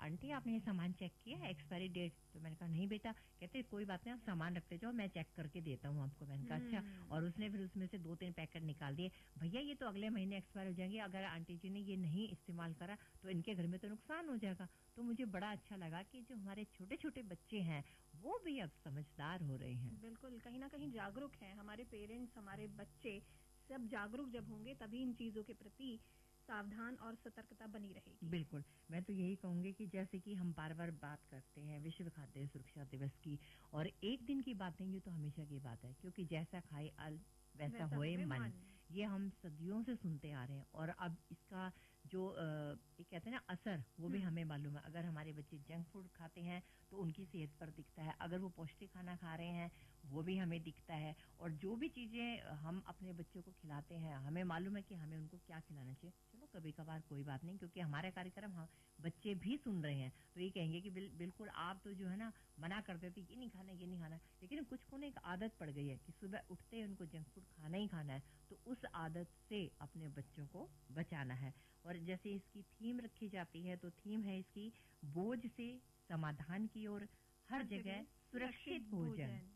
Aunty आपने ये सामान चेक किया है एक्सपायरी डेट? तो मैंने कहा नहीं बेटा। कहते कोई बात नहीं, आप सामान रखते जाओ, मैं चेक करके देता हूँ आपको। मैंने कहा अच्छा। और उसने फिर उसमें से 2-3 पैकेट निकाल दिए। भैया ये तो अगले महीने एक्सपायर हो जाएंगे, अगर आंटी जी ने ये नहीं इस्तेमाल करा तो इनके घर में तो नुकसान हो जाएगा। तो मुझे बड़ा अच्छा लगा कि जो हमारे छोटे छोटे बच्चे हैं वो भी अब समझदार हो रहे हैं। बिल्कुल, कहीं ना कहीं जागरूक हैं। हमारे पेरेंट्स, हमारे बच्चे सब जागरूक जब होंगे तभी इन चीजों के प्रति सावधान और सतर्कता बनी रहेगी। बिल्कुल, मैं तो यही कहूंगी कि जैसे कि हम बार बार बात करते हैं विश्व खाद्य सुरक्षा दिवस की, और एक दिन की बात नहीं, ये तो हमेशा की बात है, क्योंकि जैसा खाए अल वैसा होए मन। ये हम सदियों से सुनते आ रहे हैं, और अब इसका जो ये कहते हैं ना असर, वो भी हमें मालूम है। अगर हमारे बच्चे जंक फूड खाते हैं तो उनकी सेहत पर दिखता है, अगर वो पौष्टिक खाना खा रहे हैं वो भी हमें दिखता है। और जो भी चीजें हम अपने बच्चों को खिलाते हैं हमें मालूम है कि हमें उनको क्या खिलाना चाहिए। चलो कभी कभार कोई बात नहीं, क्योंकि हमारा कार्यक्रम बच्चे भी सुन रहे हैं, तो ये कहेंगे कि बिल्कुल आप तो जो है ना मना कर देते, ये नहीं खाना ये नहीं खाना। लेकिन कुछ को ना एक आदत पड़ गई है कि सुबह उठते ही उनको जंक फूड खाना ही खाना है, तो उस आदत से अपने बच्चों को बचाना है। और जैसे इसकी थीम रखी जाती है, तो थीम है इसकी बोझ से समाधान की ओर, हर जगह सुरक्षित भोजन।